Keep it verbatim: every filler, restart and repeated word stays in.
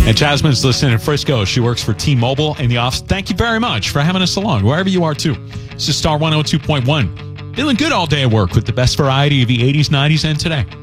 And Jasmine's listening in Frisco. She works for T-Mobile in the office. Thank you very much for having us along, wherever you are, too. This is Star one oh two point one. Feeling good all day at work with the best variety of the eighties, nineties, and today.